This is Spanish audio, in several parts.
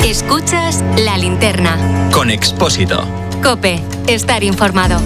Escuchas La Linterna. Con Expósito. COPE. Estar informado.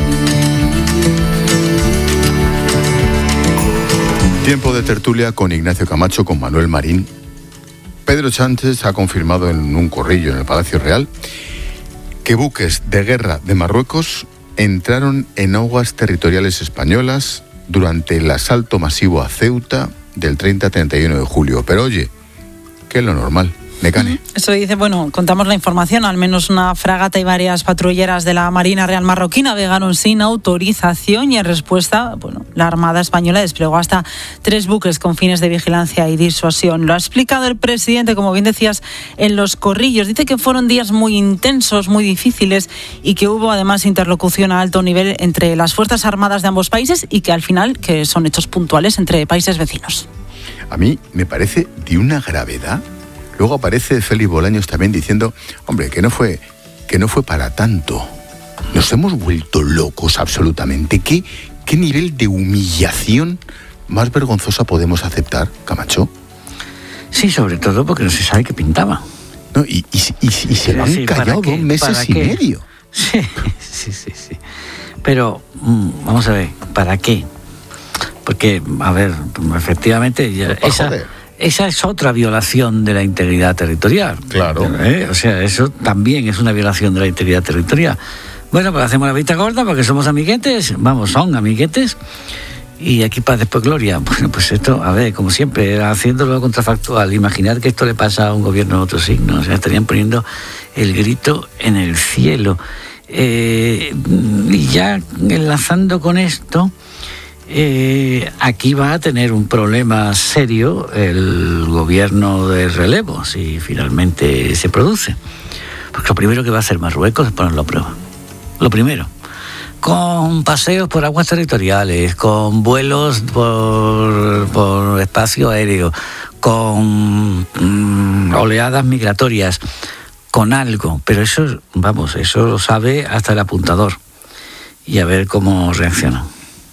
Tiempo de tertulia con Ignacio Camacho, con Manuel Marín. Pedro Sánchez ha confirmado en un corrillo en el Palacio Real que buques de guerra de Marruecos entraron en aguas territoriales españolas durante el asalto masivo a Ceuta del 30-31 de julio. Pero oye, ¿qué es lo normal? Mecane. Eso dice, contamos la información, al menos una fragata y varias patrulleras de la Marina Real Marroquí navegaron sin autorización y en respuesta, la Armada Española desplegó hasta 3 buques con fines de vigilancia y disuasión. Lo ha explicado el presidente, como bien decías, en los corrillos. Dice que fueron días muy intensos, muy difíciles y que hubo además interlocución a alto nivel entre las Fuerzas Armadas de ambos países y que al final que son hechos puntuales entre países vecinos. A mí me parece de una gravedad. Luego aparece Félix Bolaños también diciendo, hombre, que no fue para tanto. Nos hemos vuelto locos absolutamente. ¿Qué nivel de humillación más vergonzosa podemos aceptar, Camacho? Sí, sobre todo porque no se sabe qué pintaba. No, y se lo han callado 2 meses y medio. Sí. Pero, vamos a ver, ¿para qué? Porque, a ver, efectivamente, esa es otra violación de la integridad territorial. Claro. O sea, eso también es una violación de la integridad territorial. Bueno, pues hacemos la vista gorda porque somos amiguetes. Son amiguetes. Y aquí paz, después gloria. Bueno, pues esto, a ver, como siempre, haciéndolo contrafactual. Imaginar que esto le pasa a un gobierno de otro signo. O sea, estarían poniendo el grito en el cielo. Y ya enlazando con esto... aquí va a tener un problema serio el gobierno de relevo si finalmente se produce, porque lo primero que va a hacer Marruecos es ponerlo a prueba. Lo primero, con paseos por aguas territoriales, con vuelos por espacio aéreo, con oleadas migratorias, con algo, pero eso lo sabe hasta el apuntador, y a ver cómo reacciona.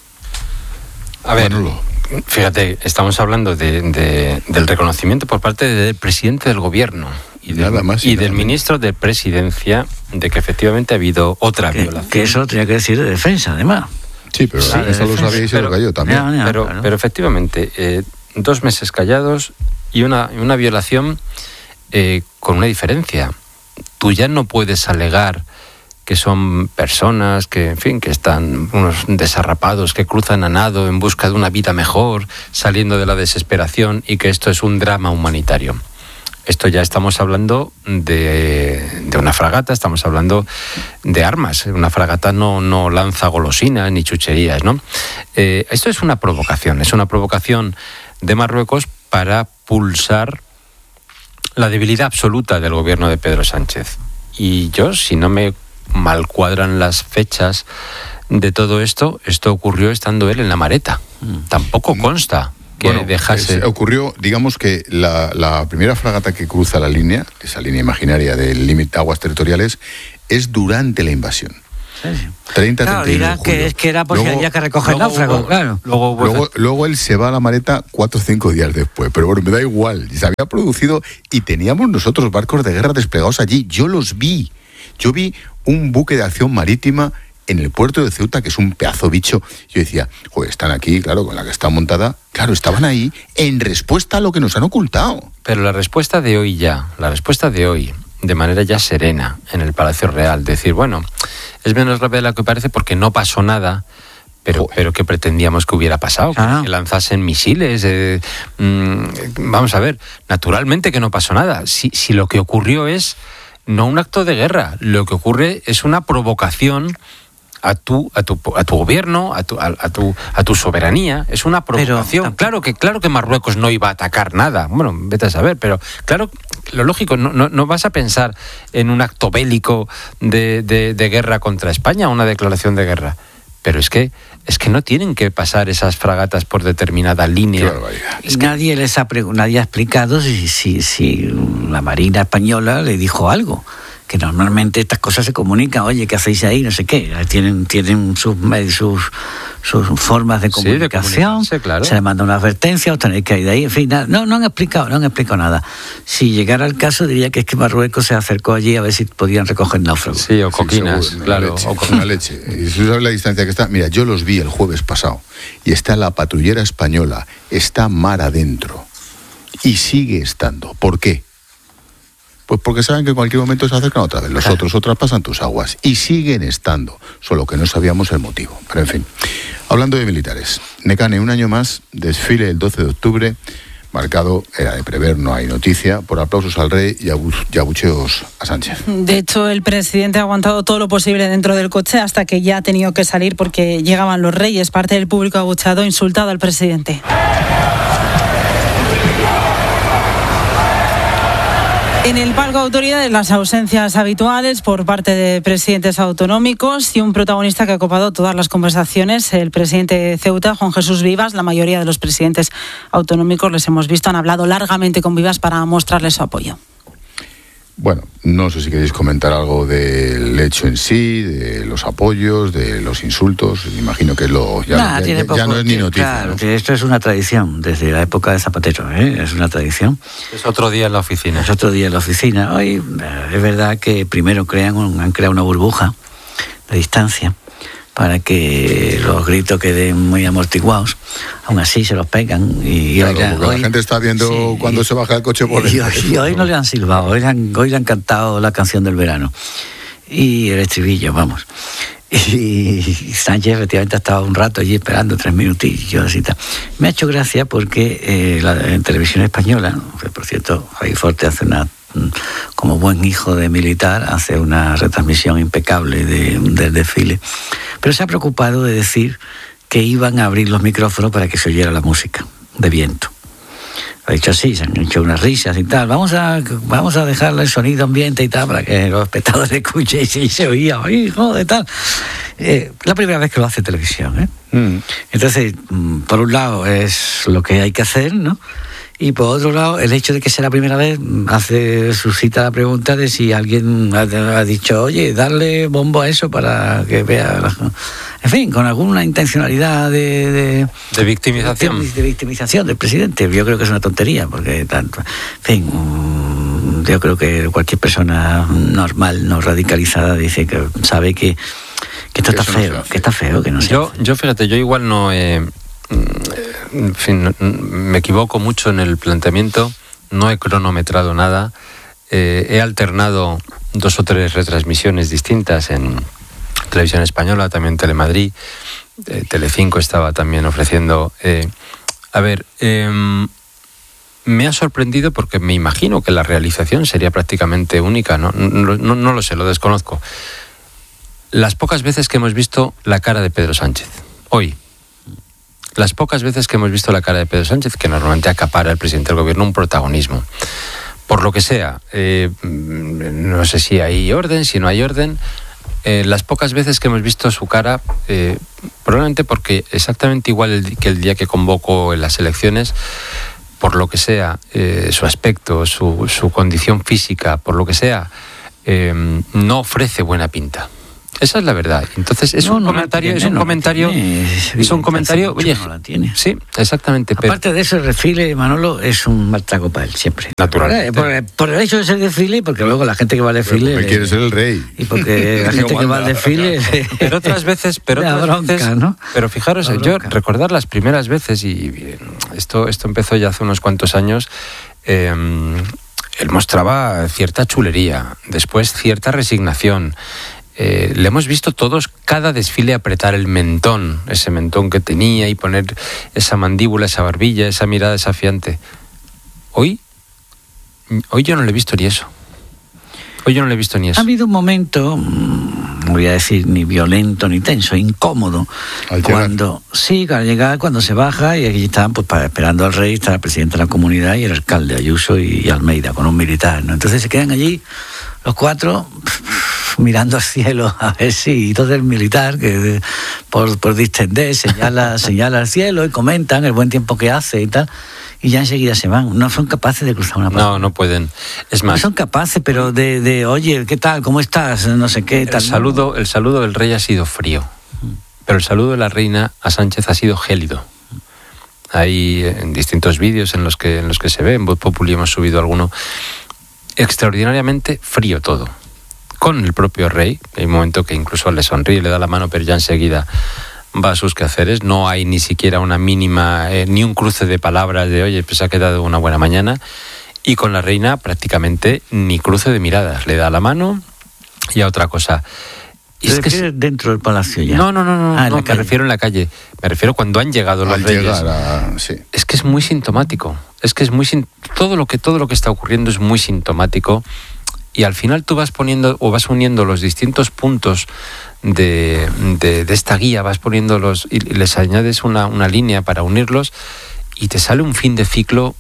A ver, fíjate, estamos hablando del reconocimiento por parte del presidente del gobierno y del ministro de Presidencia de que efectivamente ha habido otra violación. Que eso tenía que decir de defensa, además. Sí, pero eso lo sabía y se lo cayó también. Pero efectivamente, 2 meses callados y una violación con una diferencia. Tú ya no puedes alegar que son personas que están unos desarrapados, que cruzan a nado en busca de una vida mejor, saliendo de la desesperación, y que esto es un drama humanitario. Esto ya estamos hablando de una fragata, estamos hablando de armas. Una fragata no lanza golosinas ni chucherías, ¿no? Esto es una provocación de Marruecos para pulsar la debilidad absoluta del gobierno de Pedro Sánchez. Y yo, si no me mal cuadran las fechas de todo esto ocurrió estando él en la Mareta. Tampoco consta que dejase... Ocurrió, digamos que la primera fragata que cruza la línea, esa línea imaginaria del límite de aguas territoriales, es durante la invasión. Sí. 30-31 de julio. Que era porque había que recoger el náufrago, claro. Luego él se va a la Mareta 4 o 5 días después, pero me da igual. Se había producido y teníamos nosotros barcos de guerra desplegados allí. Yo los vi. Yo vi un buque de acción marítima en el puerto de Ceuta, que es un pedazo bicho. Yo decía, están aquí, claro, con la que está montada. Claro, estaban ahí en respuesta a lo que nos han ocultado. Pero la respuesta de hoy, de manera ya serena, en el Palacio Real, decir, es menos grave de lo que parece porque no pasó nada, pero ¿qué pretendíamos que hubiera pasado? Que lanzasen misiles. Vamos a ver, naturalmente que no pasó nada. Si lo que ocurrió es no un acto de guerra, lo que ocurre es una provocación a tu gobierno, a tu soberanía. Es una provocación. Claro que Marruecos no iba a atacar nada. Bueno, vete a saber, pero claro, lo lógico, no vas a pensar en un acto bélico de guerra contra España, una declaración de guerra. Pero es que no tienen que pasar esas fragatas por determinada línea. Nadie ha explicado si la Marina española le dijo algo. que normalmente estas cosas se comunican, oye, ¿qué hacéis ahí? No sé qué. Tienen sus formas de comunicación, claro. Se les manda una advertencia, os tenéis que ir de ahí, en fin, no han explicado nada. Si llegara el caso, diría que es que Marruecos se acercó allí a ver si podían recoger náufragos. Sí, o coquinas, seguro, claro. O con una leche. Y si sabes la distancia que está, mira, yo los vi el jueves pasado, y está la patrullera española, está mar adentro, y sigue estando. ¿Por qué? Pues porque saben que en cualquier momento se acercan otra vez. Los otros pasan tus aguas. Y siguen estando. Solo que no sabíamos el motivo. Pero en fin. Hablando de militares. Nekane, un año más, desfile el 12 de octubre. Marcado, era de prever, no hay noticia, por aplausos al rey y abucheos a Sánchez. De hecho, el presidente ha aguantado todo lo posible dentro del coche hasta que ya ha tenido que salir porque llegaban los reyes. Parte del público ha abucheado, insultado al presidente. En el palco de autoridades, las ausencias habituales por parte de presidentes autonómicos y un protagonista que ha copado todas las conversaciones, el presidente de Ceuta, Juan Jesús Vivas. La mayoría de los presidentes autonómicos, les hemos visto, han hablado largamente con Vivas para mostrarle su apoyo. Bueno, no sé si queréis comentar algo del hecho en sí, de los apoyos, de los insultos. Imagino que ya no es ni noticia. Claro, ¿no? Esto es una tradición desde la época de Zapatero, es una tradición. Es otro día en la oficina. Hoy es verdad que primero han creado una burbuja de distancia para que los gritos queden muy amortiguados. Aún así se los pegan. Claro, hoy la gente está viendo cuando se baja el coche por el... Y hoy no le han silbado, hoy le han cantado la canción del verano. Y el estribillo, vamos. Y Sánchez efectivamente ha estado un rato allí esperando 3 minutillos y tal. Me ha hecho gracia porque en Televisión Española, que por cierto, Javier Forte hace como buen hijo de militar, hace una retransmisión impecable del desfile, pero se ha preocupado de decir que iban a abrir los micrófonos para que se oyera la música de viento. Ha dicho así, se han hecho unas risas y tal. Vamos a dejarle el sonido ambiente y tal para que los espectadores escuchen y se oía, hijo de tal. La primera vez que lo hace televisión, Entonces, por un lado es lo que hay que hacer, ¿no? Y por otro lado, el hecho de que sea la primera vez suscita la pregunta de si alguien ha dicho, oye, darle bombo a eso para que vea... En fin, con alguna intencionalidad de victimización. De victimización del presidente. Yo creo que es una tontería, porque tanto... En fin, yo creo que cualquier persona normal, no radicalizada, dice que sabe que esto está feo, que está feo, que no sé. Yo fíjate, yo igual no... en fin, me equivoco mucho en el planteamiento, no he cronometrado nada, he alternado 2 o 3 retransmisiones distintas en Televisión Española, también Telemadrid, Telecinco estaba también ofreciendo... me ha sorprendido porque me imagino que la realización sería prácticamente única, no lo sé, lo desconozco. Las pocas veces que hemos visto la cara de Pedro Sánchez, hoy, las pocas veces que hemos visto la cara de Pedro Sánchez, que normalmente acapara el presidente del gobierno un protagonismo, por lo que sea, no sé si hay orden, si no hay orden, las pocas veces que hemos visto su cara, probablemente porque exactamente igual que el día que convocó en las elecciones, por lo que sea, su aspecto, su condición física, por lo que sea, no ofrece buena pinta. Esa es la verdad. Entonces es un comentario, oye, no la tiene. Sí, exactamente. Aparte de eso, el desfile, Manolo, es un mal trago para él siempre. Naturalmente. Por el hecho de ser desfile, porque luego la gente que va al desfile porque quiere ser el rey. Y porque la gente que va al desfile pero otras veces, ¿no? Pero fijaros, yo recordar las primeras veces, y esto empezó ya hace unos cuantos años, él mostraba cierta chulería, después cierta resignación. Le hemos visto todos cada desfile apretar el mentón, ese mentón que tenía, y poner esa mandíbula, esa barbilla, esa mirada desafiante. Hoy yo no le he visto ni eso. Ha habido un momento, no voy a decir ni violento ni tenso, incómodo, al llegar, cuando se baja, y aquí estaban esperando al rey, está el presidente de la comunidad y el alcalde Ayuso y Almeida con un militar, ¿no? Entonces se quedan allí los 4 mirando al cielo a ver si todo el militar, que por distender señala al cielo y comentan el buen tiempo que hace y tal. y ya enseguida se van. No son capaces de cruzar una pasarela. No pueden. Es más, no son capaces, pero de oye, ¿qué tal? ¿Cómo estás? No sé qué. El saludo del rey ha sido frío, pero el saludo de la reina a Sánchez ha sido gélido. Hay en distintos vídeos en los que se ve, en Voz Populi hemos subido alguno, extraordinariamente frío todo. Con el propio rey, hay un momento que incluso le sonríe, le da la mano, pero ya enseguida va a sus quehaceres. No hay ni siquiera una mínima, ni un cruce de palabras de oye, pues ha quedado una buena mañana. Y con la reina prácticamente ni cruce de miradas. Le da la mano y a otra cosa. Y es que dentro del palacio ya. No, me refiero en la calle. Me refiero cuando han llegado los reyes. Sí. Es que es muy sintomático. Todo lo que está ocurriendo es muy sintomático. Y al final tú vas poniendo o vas uniendo los distintos puntos de esta guía, vas poniéndolos y les añades una línea para unirlos y te sale un fin de ciclo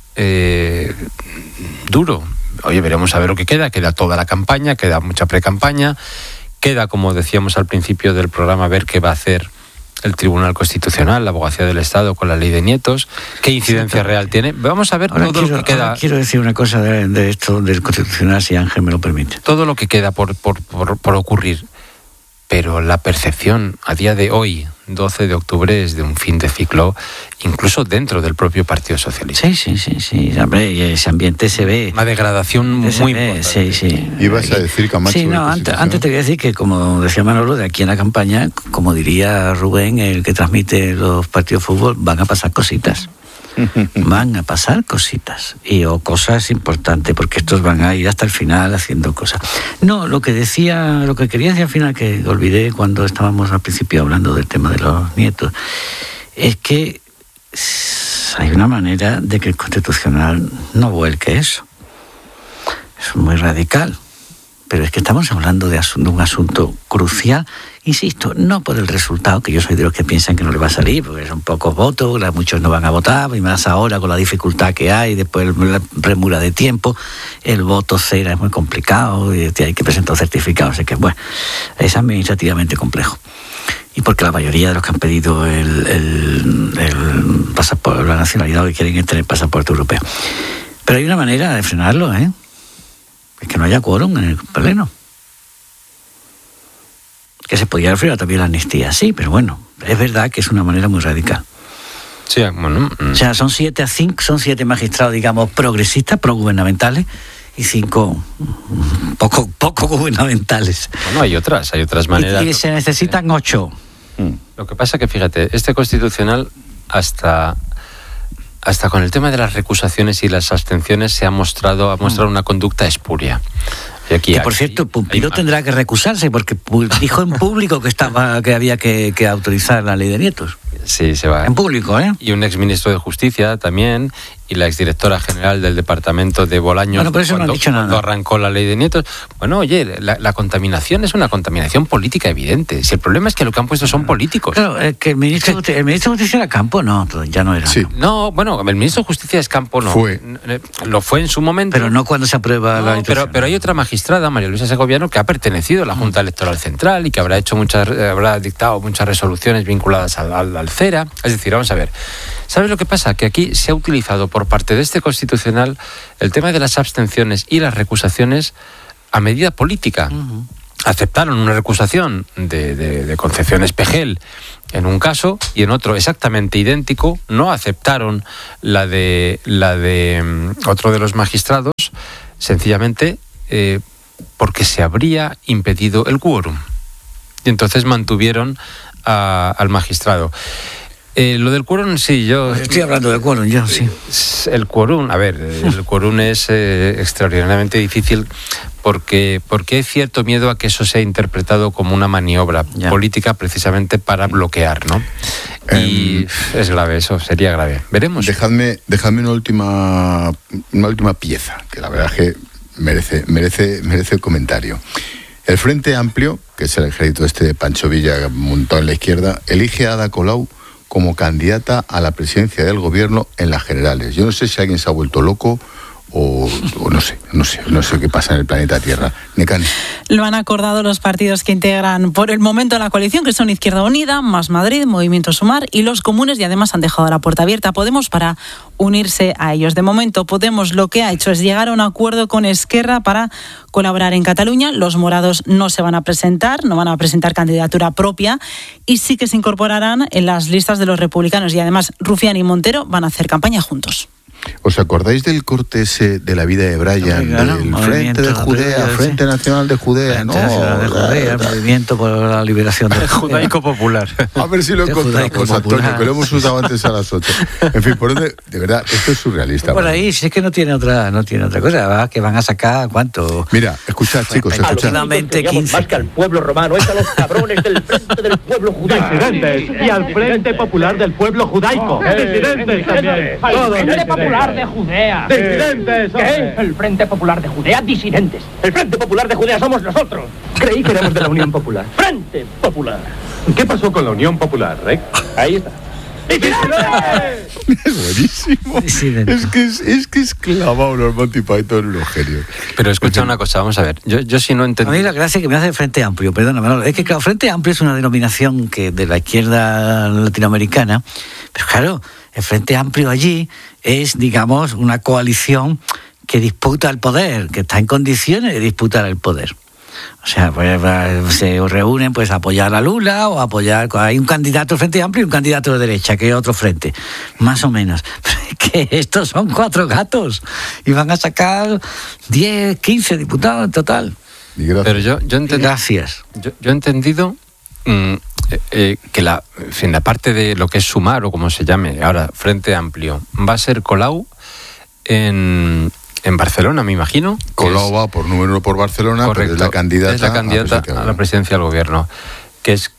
duro. Oye, veremos a ver lo que queda. Queda toda la campaña, queda mucha pre-campaña. Queda, como decíamos al principio del programa, ver qué va a hacer el Tribunal Constitucional, la Abogacía del Estado con la ley de nietos, qué incidencia real tiene. Vamos a ver lo que queda. Quiero decir una cosa de esto del Constitucional, si Ángel me lo permite. Todo lo que queda por ocurrir. Pero la percepción a día de hoy, 12 de octubre, es de un fin de ciclo, incluso dentro del propio Partido Socialista. Sí. Hombre, y ese ambiente se ve. Una degradación muy importante. Sí. ¿Ibas a decir, Camacho? Sí, no, antes te voy a decir que, como decía Manolo, de aquí en la campaña, como diría Rubén, el que transmite los partidos de fútbol, van a pasar cositas. Van a pasar cositas o cosas importantes, porque estos van a ir hasta el final haciendo cosas. No, lo que quería decir al final, que olvidé cuando estábamos al principio hablando del tema de los nietos, es que hay una manera de que el Constitucional no vuelque eso. Es muy radical, pero es que estamos hablando de un asunto crucial. Insisto, no por el resultado, que yo soy de los que piensan que no le va a salir, porque son pocos votos, muchos no van a votar, y más ahora con la dificultad que hay, después la premura de tiempo, el voto cera es muy complicado, y hay que presentar un certificado, así que bueno, es administrativamente complejo. Y porque la mayoría de los que han pedido el pasaporte, la nacionalidad, que quieren tener pasaporte europeo. Pero hay una manera de frenarlo, es que no haya quórum en el pleno. Que se podría frenar también la amnistía, sí, pero bueno, es verdad que es una manera muy radical. Sí, bueno. O sea, son 7 magistrados, digamos, progresistas, progubernamentales, y 5 poco gubernamentales. Bueno, hay otras maneras. Y se necesitan 8. Lo que pasa que, fíjate, este Constitucional hasta con el tema de las recusaciones y las abstenciones ha mostrado una conducta espuria. Que por cierto, Pumpido tendrá que recusarse porque dijo en público que había que autorizar la ley de nietos. Sí, se va. En público, ¿eh? Y un exministro de Justicia también, y la exdirectora general del departamento de Bolaños, bueno, por eso no han dicho nada. Cuando arrancó la ley de nietos. Bueno, oye, la contaminación es una contaminación política evidente. Si el problema es que lo que han puesto son políticos. Claro, que el ministro de Justicia era Campo, no, ya no era. Sí. No, bueno, el ministro de Justicia es Campo, no. Lo fue en su momento. Pero no cuando se aprueba la institución. Pero hay otra magistrada, María Luisa Segoviano, que ha pertenecido a la Junta Electoral Central y que habrá dictado muchas resoluciones vinculadas al CERA. Es decir, vamos a ver. ¿Sabes lo que pasa? Que aquí se ha utilizado por parte de este Constitucional el tema de las abstenciones y las recusaciones a medida política. Aceptaron una recusación de Concepción Espejel en un caso y en otro exactamente idéntico. No aceptaron la de otro de los magistrados, sencillamente porque se habría impedido el quórum. Y entonces mantuvieron al magistrado. Lo del quórum, sí, yo... Estoy hablando del quórum, yo, sí. El quórum, el quórum es extraordinariamente difícil porque hay cierto miedo a que eso sea interpretado como una maniobra política precisamente para bloquear, ¿no? Y es grave eso, sería grave. Veremos. Dejadme una última pieza, que la verdad es que merece el comentario. El Frente Amplio, que es el ejército de Pancho Villa montado en la izquierda, elige a Ada Colau como candidata a la presidencia del gobierno en las generales. Yo no sé si alguien se ha vuelto loco o no sé qué pasa en el planeta Tierra. Necane. Lo han acordado los partidos que integran por el momento la coalición, que son Izquierda Unida, Más Madrid, Movimiento Sumar y los comunes, y además han dejado la puerta abierta a Podemos para unirse a ellos. De momento, Podemos lo que ha hecho es llegar a un acuerdo con Esquerra para colaborar en Cataluña. Los morados no se van a presentar, no van a presentar candidatura propia y sí que se incorporarán en las listas de los republicanos, y además Rufián y Montero van a hacer campaña juntos. ¿Os acordáis del corte ese de la vida de Brian, del Frente de Judea, Frente Nacional de Judea? Nacional de Judea, el Movimiento por la Liberación de Judaico Popular. A ver si lo encontramos, Antonio, que lo hemos usado antes a las 8. En fin, por donde, de verdad, esto es surrealista. Por ahí, si es que no tiene otra cosa, ¿verdad? Que van a sacar, ¿cuánto? Mira, escuchad, chicos, escuchad. Aproximadamente 15. Más que al pueblo romano, es a los cabrones del Frente del Pueblo Judaico. Disidentes, y al Frente Popular del Pueblo Judaico. Disidentes también. Al Frente Popular de Judea. Disidentes. ¿Qué? El Frente Popular de Judea, disidentes. El Frente Popular de Judea somos nosotros. Creí que éramos de la Unión Popular. Frente Popular. ¿Qué pasó con la Unión Popular, Rec? Ahí está. Es buenísimo. Es que es clavado los Monty Python, unos genios. Pero escucha una cosa, vamos a ver. Yo sí no entendí. A mí la gracia que me hace el Frente Amplio, perdóname, es que claro, Frente Amplio es una denominación que de la izquierda latinoamericana, pero claro, el Frente Amplio allí es, digamos, una coalición que disputa el poder, que está en condiciones de disputar el poder. O sea, pues se reúnen pues a apoyar a Lula o a apoyar... Hay un candidato del Frente Amplio y un candidato de derecha, que es otro frente, más o menos. Que estos son 4 gatos y van a sacar 10, 15 diputados en total. Pero yo entendí, gracias. Yo he entendido que la parte de lo que es Sumar, o como se llame ahora, Frente Amplio, va a ser Colau en Barcelona, me imagino. Colau va por número 1 por Barcelona, correcto, pero es la candidata a la presidencia del gobierno. Que es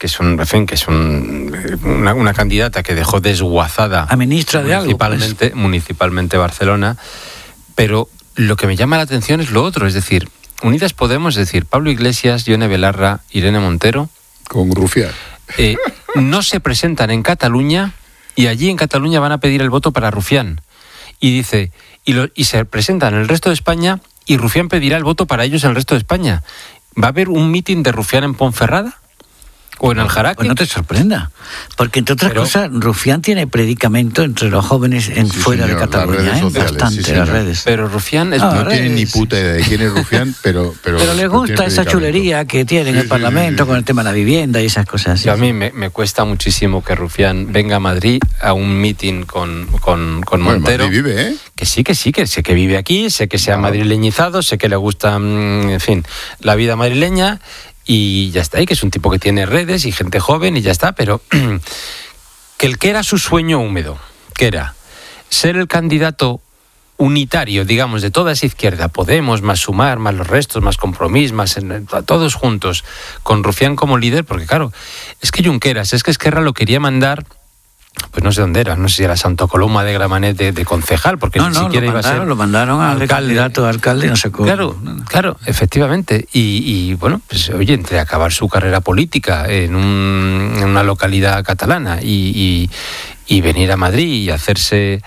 una candidata que dejó desguazada a ministra de algo, municipalmente Barcelona. Pero lo que me llama la atención es lo otro, es decir, Unidas Podemos, es decir, Pablo Iglesias, Ione Belarra, Irene Montero, con Rufián, no se presentan en Cataluña, y allí en Cataluña van a pedir el voto para Rufián. Y dice, y se presentan en el resto de España, y Rufián pedirá el voto para ellos en el resto de España. ¿Va a haber un mitin de Rufián en Ponferrada? ¿O en Aljaraque? Pues no te sorprenda, porque entre otras cosas, Rufián tiene predicamento entre los jóvenes fuera de Cataluña, bastante las redes. Pero Rufián no tiene ni puta idea de quién es Rufián, pero le gusta esa chulería que tiene en el Parlamento con el tema de la vivienda y esas cosas. A mí me cuesta muchísimo que Rufián venga a Madrid a un mitin con Montero. Madrid vive, ¿eh? Que sé que vive aquí, sé que se ha madrileñizado, sé que le gusta, en fin, la vida madrileña. Y ya está, y que es un tipo que tiene redes y gente joven y ya está, pero que era su sueño húmedo, que era ser el candidato unitario, digamos, de toda esa izquierda, Podemos, más Sumar, más los restos, más Compromís, más todos juntos, con Rufián como líder, porque claro, es que Junqueras, es que Esquerra lo quería mandar, pues no sé dónde era, no sé si era Santo Coloma de Gramenet de concejal, porque ni siquiera iba a ser... lo mandaron al candidato a alcalde, no sé cómo. Claro, efectivamente. Y bueno, pues oye, entre acabar su carrera política en una localidad catalana y venir a Madrid y hacerse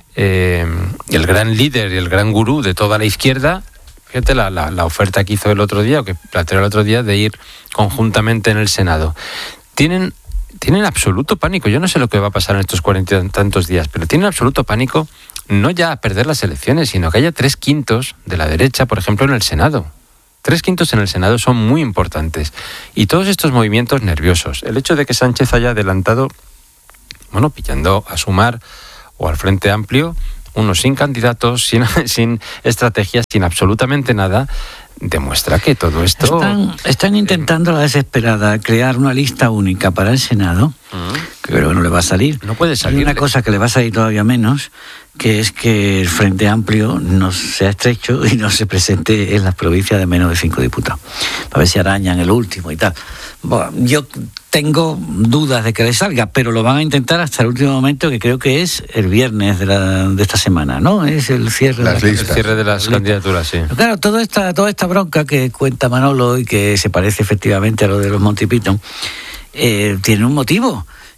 el gran líder y el gran gurú de toda la izquierda, fíjate la oferta que hizo el otro día, o que planteó el otro día, de ir conjuntamente en el Senado. Tienen absoluto pánico. Yo no sé lo que va a pasar en estos 40 y tantos días, pero tienen absoluto pánico no ya a perder las elecciones, sino que haya 3/5 de la derecha, por ejemplo, en el Senado. 3/5 en el Senado son muy importantes. Y todos estos movimientos nerviosos, el hecho de que Sánchez haya adelantado, bueno, pillando a Sumar o al Frente Amplio, unos sin candidatos, sin estrategias, sin absolutamente nada, demuestra que todo esto... Están intentando a la desesperada crear una lista única para el Senado, que creo que no le va a salir. No puede salir. Y una cosa que le va a salir todavía menos, que es que el Frente Amplio no sea estrecho y no se presente en las provincias de menos de 5 diputados. Para ver si arañan el último y tal. Bueno, yo tengo dudas de que le salga, pero lo van a intentar hasta el último momento, que creo que es el viernes de esta semana, ¿no? Es el cierre de las candidaturas, sí. Pero claro, toda esta bronca que cuenta Manolo y que se parece efectivamente a lo de los Monty Python, tiene un motivo.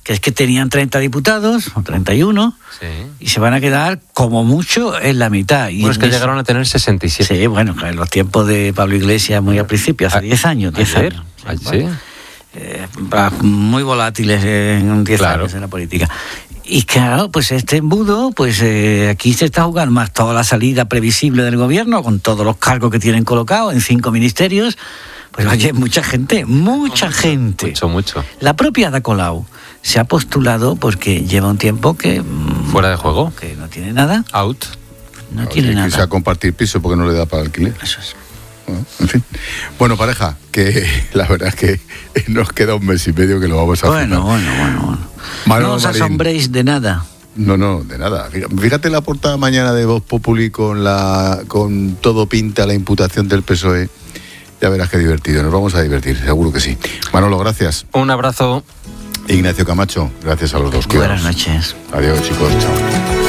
que es que tenían 30 diputados, o 31, Sí. y se van a quedar como mucho en la mitad. Y Bueno, es que en llegaron a tener 67. Sí, bueno, en los tiempos de Pablo Iglesias, muy al principio, hace 10 años. 10 Ayer, años. sí. Muy volátiles en 10 Claro. años en la política. Y claro, pues este embudo, pues aquí se está jugando más toda la salida previsible del gobierno, con todos los cargos que tienen colocados en 5 ministerios. Pues oye, mucha gente. Mucho. La propia Ada Colau se ha postulado porque lleva un tiempo que... Fuera de juego. Que no tiene nada. Out. No tiene nada. Quizá compartir piso porque no le da para alquiler. Eso es. Bueno, en fin. Bueno, pareja, que la verdad es que nos queda un mes y medio que lo vamos a hacer. Bueno. Manolo No os Marín. asombréis de nada. No, de nada. Fíjate la portada mañana de Voz Populi con todo pinta la imputación del PSOE. Ya verás qué divertido. Nos vamos a divertir, seguro que sí. Manolo, gracias. Un abrazo. Ignacio Camacho, gracias a los dos. Buenas Cuidaos. noches. Adiós, chicos. Chao.